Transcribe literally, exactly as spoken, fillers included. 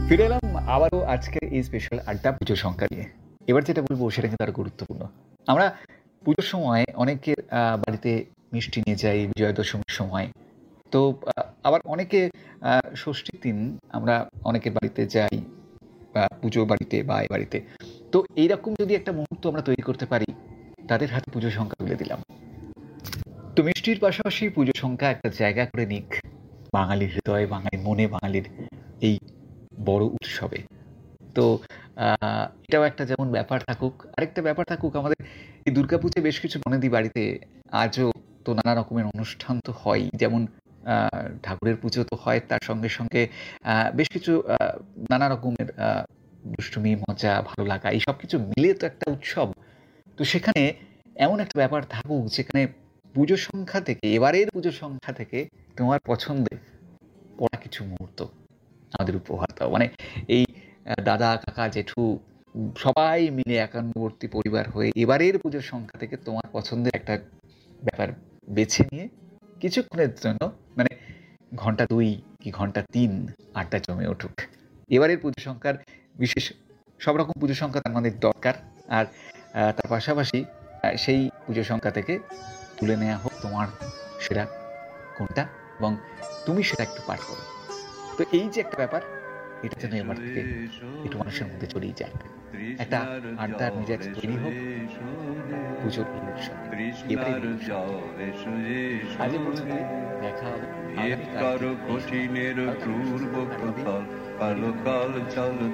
ফিরে এলাম আবারও আজকের এই স্পেশাল আড্ডা পুজোর সংখ্যা নিয়ে। এবার যেটা বলবো সেটা কিন্তু আরো গুরুত্বপূর্ণ। আমরা পুজোর সময় অনেকের আ বাড়িতে মিষ্টি নিয়ে যাই বিজয়া দশমীর সময়। তো আ আবার অনেকে আ ষষ্ঠীর দিন আমরা অনেকের বাড়িতে যাই বা পুজো বাড়িতে বা এ বাড়িতে। তো এইরকম যদি একটা মুহূর্ত আমরা তৈরি করতে পারি, তাদের হাতে পুজোর সংখ্যা তুলে দিলাম। তো মিষ্টির পাশাপাশি পুজোর সংখ্যা একটা জায়গা করে নিক বাঙালির হৃদয়ে, বাঙালির মনে, বাঙালির এই বড় উৎসবে। তো আ এটাও একটা যেমন ব্যাপার থাকুক, আরেকটা ব্যাপার থাকুক আমাদের এই দুর্গাপুজোয় বেশ কিছু ননদী বাড়িতে আজও তো নানা রকমের অনুষ্ঠান তো হয়ই। যেমন আ ঠাকুরের পুজো তো হয়, তার সঙ্গে, সঙ্গে আ বেশ কিছু আ নানা রকমের আ দুষ্টুমি, মজা, ভালো লাগা এই সবকিছু মিলিয়ে তো একটা উৎসব। তো সেখানে এমন একটা ব্যাপার থাকুক যেখানে পুজোর সংখ্যা থেকে, এবারের পুজোর সংখ্যা থেকে তোমার পছন্দের পড়া কিছু মুহূর্ত আমাদের উপহার দাও। মানে এই আ দাদা, কাকা, জেঠু উম সবাই মিলে একান্নবর্তী পরিবার হয়ে এবারের পুজোর সংখ্যা থেকে তোমার পছন্দের একটা ব্যাপার বেছে নিয়ে কিছুক্ষণের জন্য মানে ঘন্টা দুই কি ঘন্টা তিন আড্ডা জমে উঠুক। এবারের পুজো সংখ্যার বিশেষ সব রকম পুজো সংখ্যা আমাদের দরকার। আর আ তার পাশাপাশি আ সেই পুজো সংখ্যা থেকে তুলে নেয়া হোক তোমার সেরা কোনটা এবং তুমি সেটা একটু পাঠ করো। তো এই যে একটা ব্যাপার, এটা যেন এবার থেকে একটু মানুষের মধ্যে ছড়িয়ে যাক। একটা আড্ডার মেজাজ তৈরি হোক পুজোর এই উৎসবে, এবারের এই উৎসবে। আজ এ পর্যন্তই, দেখা হবে আগামীকাল ঠিক এই সময়। ভালো থাকবেন, সুস্থ থাকবেন, পূর্ব কাটাবেন, প্রফল হরি কালো নাম কাল জপ করুন। চল